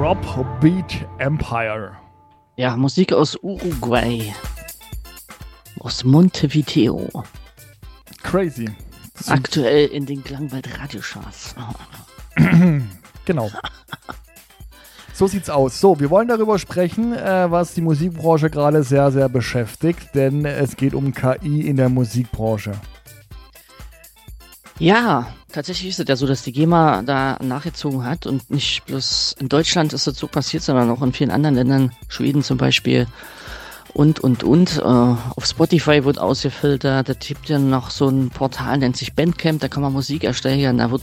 Drop Beat Empire. Ja, Musik aus Uruguay. Aus Montevideo. Crazy. Aktuell in den Klangwald Radiocharts. Genau. So sieht's aus. So, wir wollen darüber sprechen, was die Musikbranche gerade sehr, sehr beschäftigt, denn es geht um KI in der Musikbranche. Ja, tatsächlich ist es ja so, dass die GEMA da nachgezogen hat und nicht bloß in Deutschland ist das so passiert, sondern auch in vielen anderen Ländern, Schweden zum Beispiel und. Auf Spotify wird ausgefiltert, da gibt ja noch so ein Portal, nennt sich Bandcamp, da kann man Musik erstellen, da wird